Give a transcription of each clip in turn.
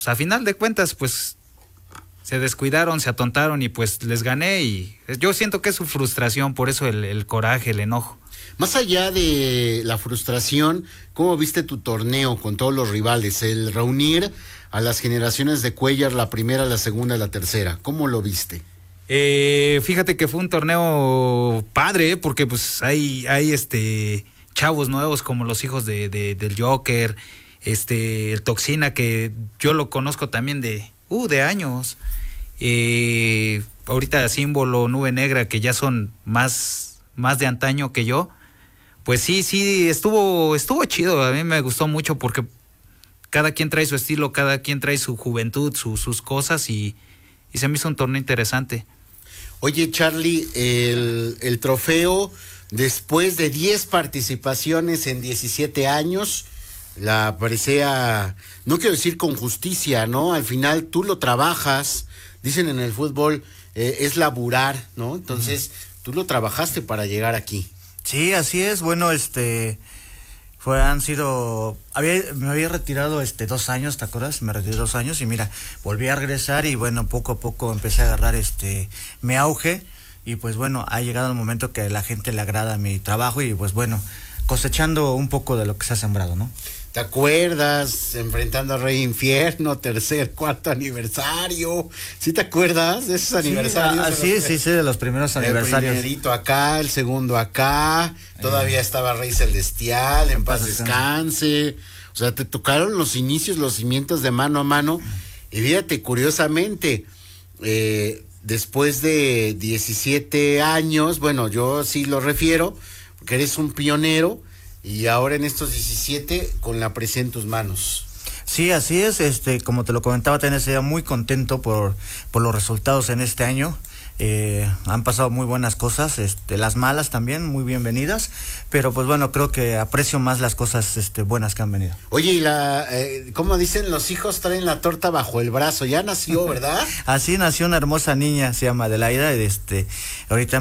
a final de cuentas, pues se descuidaron, se atontaron y pues les gané, y yo siento que es su frustración, por eso el coraje, el enojo. Más allá de la frustración, ¿cómo viste tu torneo con todos los rivales? El reunir a las generaciones de Cuéllar, la primera, la segunda y la tercera, ¿cómo lo viste? Fíjate que fue un torneo padre, porque pues hay chavos nuevos como los hijos del Joker, el Toxina, que yo lo conozco también de años. Ahorita Símbolo, Nube Negra, que ya son más de antaño que yo. Pues sí, estuvo chido. A mí me gustó mucho porque cada quien trae su estilo, cada quien trae su juventud, sus cosas, y se me hizo un torneo interesante. Oye, Charlie, el trofeo, después de 10 participaciones en 17 años, la presea, no quiero decir con justicia, ¿no? Al final tú lo trabajas, dicen en el fútbol, es laburar, ¿no? Entonces, tú lo trabajaste para llegar aquí. Sí, así es. Bueno, me había retirado 2 años, ¿te acuerdas? Me retiré 2 años y mira, volví a regresar y bueno, poco a poco empecé a agarrar mi auge, y pues bueno, ha llegado el momento que a la gente le agrada mi trabajo y pues bueno, cosechando un poco de lo que se ha sembrado, ¿no? ¿Te acuerdas? Enfrentando a Rey Infierno, 3er, 4º aniversario. ¿Sí te acuerdas de esos aniversarios? Sí, de los primeros aniversarios. El primerito acá, el segundo acá. Todavía estaba Rey Celestial, en paz descanse. O sea, te tocaron los inicios, los cimientos de mano a mano. Y fíjate, curiosamente, después de 17 años, bueno, yo sí lo refiero, porque eres un pionero. Y ahora en estos 17 con la presea en tus manos. Sí, así es. Como te lo comentaba, también estoy muy contento por los resultados en este año. Han pasado muy buenas cosas, las malas también, muy bienvenidas, pero pues bueno, creo que aprecio más las cosas buenas que han venido. Oye, y ¿cómo dicen? Los hijos traen la torta bajo el brazo, ya nació, ¿verdad? Así nació una hermosa niña, se llama Adelaida, y ahorita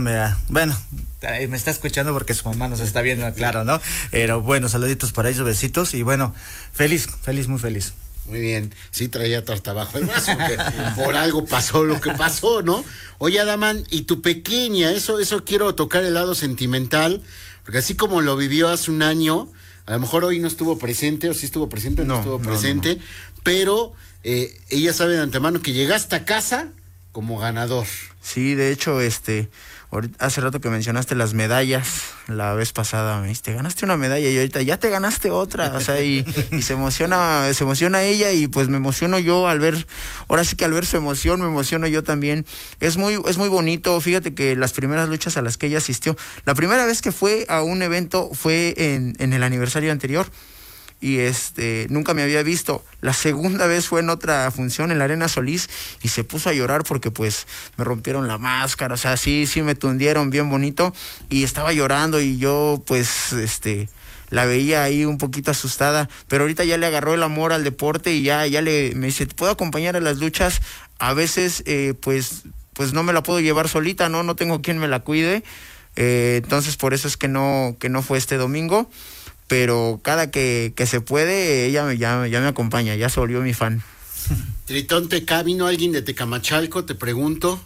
me está escuchando porque su mamá nos está viendo, claro, ¿no? Pero bueno, saluditos para ellos, besitos, y bueno, feliz, muy feliz. Muy bien, sí traía torta bajo el brazo, porque por algo pasó lo que pasó, ¿no? Oye, Adamán, y tu pequeña, eso quiero tocar el lado sentimental, porque así como lo vivió hace un año, a lo mejor hoy no estuvo presente, o sí estuvo presente, no estuvo presente, no. Pero ella sabe de antemano que llegaste a casa como ganador. Sí, de hecho, hace rato que mencionaste las medallas, la vez pasada me dijiste, ganaste una medalla, y ahorita ya te ganaste otra, o sea, y se emociona ella, y pues me emociono yo al ver su emoción, me emociono yo también. Es muy bonito. Fíjate que las primeras luchas a las que ella asistió, la primera vez que fue a un evento fue en el aniversario anterior, y nunca me había visto. La segunda vez fue en otra función en la Arena Solís, y se puso a llorar porque pues me rompieron la máscara, o sea, sí me tundieron bien bonito, y estaba llorando, y yo pues la veía ahí un poquito asustada, pero ahorita ya le agarró el amor al deporte, y me dice, ¿te puedo acompañar a las luchas? A veces pues no me la puedo llevar solita, no tengo quien me la cuide, entonces por eso es que no fue este domingo. Pero cada que se puede, ella ya me acompaña, ya se volvió mi fan. Tritón Teca, ¿vino alguien de Tecamachalco, te pregunto?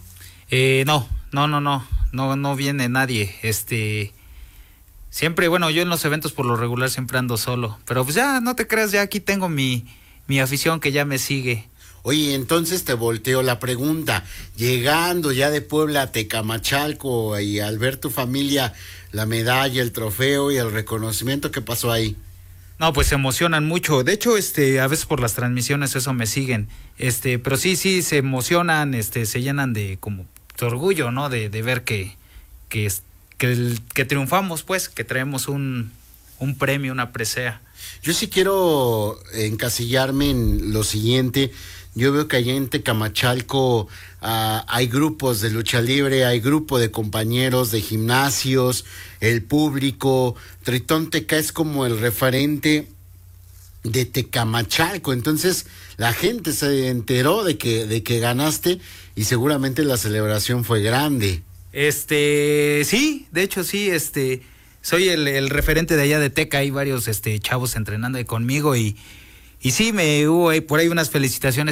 No viene nadie. Siempre, bueno, yo en los eventos por lo regular siempre ando solo, pero pues ya, no te creas, ya aquí tengo mi afición que ya me sigue. Oye, entonces te volteo la pregunta, llegando ya de Puebla a Tecamachalco, y al ver tu familia, la medalla, el trofeo y el reconocimiento, ¿qué pasó ahí? No, pues se emocionan mucho. De hecho, a veces por las transmisiones eso me siguen. Pero sí se emocionan, se llenan de como de orgullo, ¿no? De ver que triunfamos, pues, que traemos un premio, una presea. Yo sí quiero encasillarme en lo siguiente. Yo veo que allá en Tecamachalco hay grupos de lucha libre, hay grupo de compañeros de gimnasios, el público. Tritón Teca es como el referente de Tecamachalco. Entonces la gente se enteró de que ganaste, y seguramente la celebración fue grande. Sí, de hecho sí, soy el referente de allá de Teca. Hay varios chavos entrenando ahí conmigo, y sí, hubo por ahí unas felicitaciones